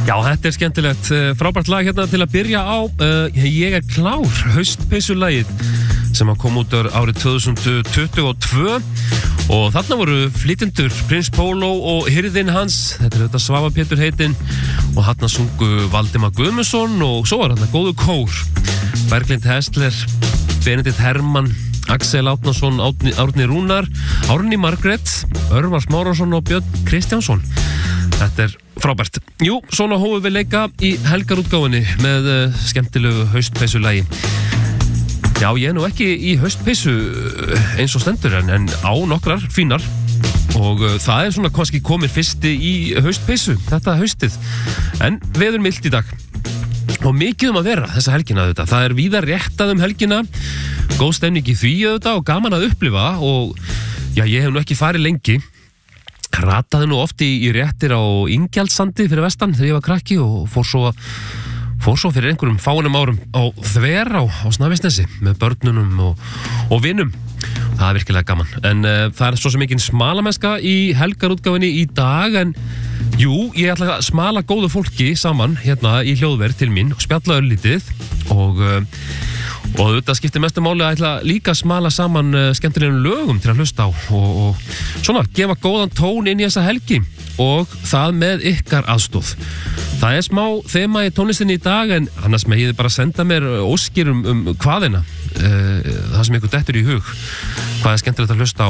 Já, þetta skemmtilegt, frábært lag hérna til að byrja á Ég klár, haustpeysulagið sem að kom út árið 2022 og þarna voru flytjendur Prins Pólo og hirðinn hans, þetta þetta Svavar Pétur heitinn og þarna sungu Valdimar Guðmundsson og svo var þarna góðu kór Berglind Hestler, Benedikt Hermann Axel Átnason, Árni Rúnar Árni Margrét, Örvar Smárásson og Björn Kristjánsson Þetta frábært. Jú, svona hófum við leika í helgarútgáfunni með skemmtilegu haustpeysulagi. Já, ég nú ekki í haustpeysu eins og stendur en á nokkrar fínar og það svona kannski komið fyrsti í haustpeysu, þetta haustið. En veður milt í dag og mikið að vera þessa helgina þetta. Það víða réttað helgina, góð stemning í því þetta og gaman að upplifa og já, ég hef nú ekki farið lengi. Rataði nú oft í réttir á Ingjaldssandi fyrir vestan þegar ég var krakki og fór svo fyrir einhverjum fáinum árum á Þverá á Snæfellsnesi með börnunum og vinum. Það virkilega gaman. En það svo sem engin smalamennska í helgarútgáfinni í dag en jú, ég ætla að smala góðu fólki saman hérna í hljóðverð til mín og spjalla örlítið og þetta skiptir mestu máli að ætla líka að smala saman skemmtilegum lögum til að hlusta á og svona, gefa góðan tón inn í þessa helgi og það með ykkar aðstoð. Það smá þema í tónlistinni í dag en annars megið bara senda mér óskir hvaðina, það sem ykkur dettur í hug, hvað skemmtilegt að hlusta á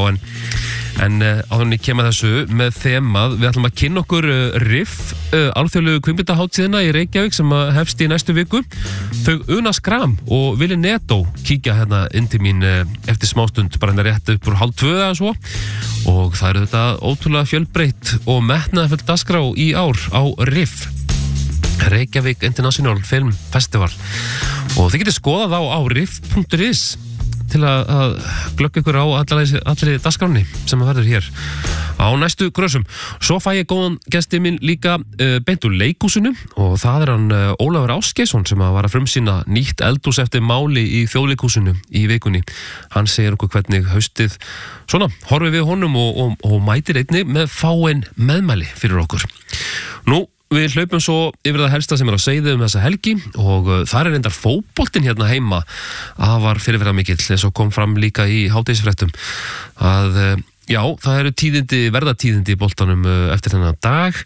en áður en ég kem að þessu með þemað, við ætlum að kynna okkur RIF, alþjóðlegu kvikmyndahátíðina í Reykjavík sem hefst í næstu viku. Þau Una Skram og Willi Netto kíkja hérna inn til mín eftir smástund, bara hérna rétt upp úr 1:30 eða svo og það eru þetta ótrúlega fjölbreytt og metnaðarfull dagskrá í ár á RIF, Reykjavík International Film Festival og þið getið skoðað á rif.is til að glögga ykkur á allri dagskráni sem verður hér á næstu grösum. Svo fæ ég góðan gesti minn líka beint úr leikhúsinu og það hann Ólafur Ásgeirsson sem var að frumsýna nýtt eldhús eftir máli í Þjóðleikhúsinu í vikunni. Hann segir okkur hvernig haustið svona horfið við honum og mætir einnig með fáein meðmæli fyrir okkur. Nú við hlaupum svo yfir það helsta sem að segja þessa helgi og þar reyndar fótboltinn hérna heima afar fyrirferða mikill eins og kom fram líka í hádegisfréttum að já, það eru verðatíðindi í boltanum eftir þennan dag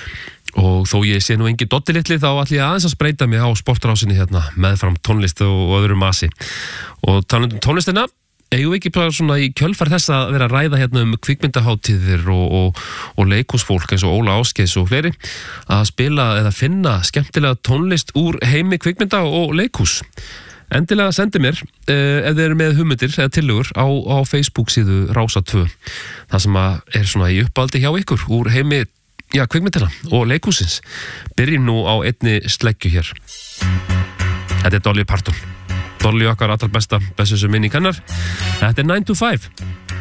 og þó ég sé nú engin dotti litli þá ætla ég aðeins að spreita mig á sportrásinni hérna meðfram tónlist og öðru masi og talandi tónlistina eigum við ekki bara svona í kjölfar þess að vera að ræða hérna kvikmyndahátíðir og leikhúsfólk eins og Óla Ásgeirs og fleiri að spila eða finna skemmtilega tónlist úr heimi kvikmynda og leikhús. Endilega sendi mér ef þið eru með hugmyndir eða tillögur á Facebook síðu Rása 2 það sem að svona í uppáldi hjá ykkur úr heimi kvikmyndina og leikhúsins. Byrjum nú á einni sleggju hér. Þetta Dolly Parton. Dolly okkar allra besta sem minni kennar. Þetta 9 to 5.